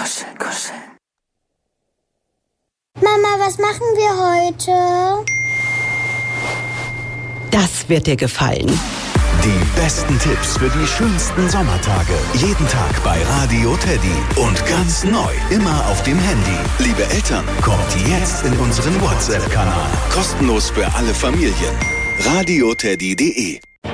Kuscheln, kuscheln. Mama, was machen wir heute? Das wird dir gefallen. Die besten Tipps für die schönsten Sommertage. Jeden Tag bei Radio Teddy. Und ganz neu, immer auf dem Handy. Liebe Eltern, kommt jetzt in unseren WhatsApp-Kanal. Kostenlos für alle Familien. radioteddy.de